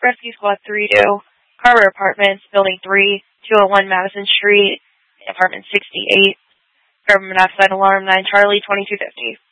Rescue Squad 3 to Carver Apartments, Building 3, 201 Madison Street, Apartment 68. Carbon monoxide alarm 9 Charlie 2250.